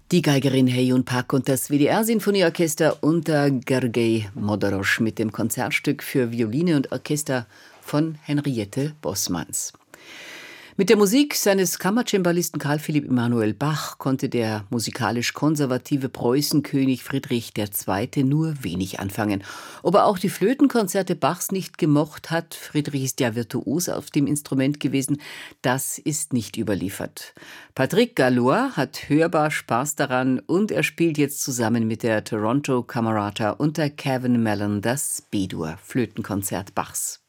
Die Geigerin Heyun Pak und das WDR-Sinfonieorchester unter Gergely Modorosch mit dem Konzertstück für Violine und Orchester von Henriette Bossmanns. Mit der Musik seines Kammercembalisten Carl Philipp Emanuel Bach konnte der musikalisch konservative Preußenkönig Friedrich II. Nur wenig anfangen. Ob er auch die Flötenkonzerte Bachs nicht gemocht hat, Friedrich ist ja virtuos auf dem Instrument gewesen, das ist nicht überliefert. Patrick Gallois hat hörbar Spaß daran und er spielt jetzt zusammen mit der Toronto Camerata unter Kevin Mellon das B-Dur Flötenkonzert Bachs.